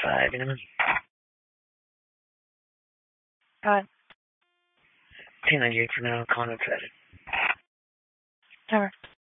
outside, you know? But Teenager for now, calling it. never.